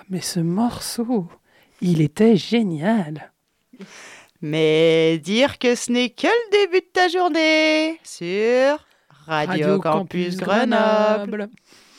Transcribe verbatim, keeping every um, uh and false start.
mais ce morceau, il était génial. Mais dire que ce n'est que le début de ta journée sur Radio, Radio Campus Campus Grenoble. Grenoble.